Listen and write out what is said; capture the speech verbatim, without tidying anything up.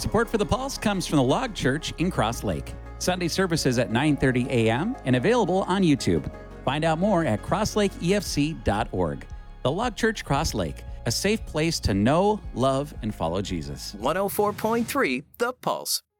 Support for The Pulse comes from the Log Church in Cross Lake. Sunday services at nine thirty a.m. and available on YouTube. Find out more at cross lake e f c dot org. The Log Church Cross Lake, a safe place to know, love, and follow Jesus. one oh four point three The Pulse.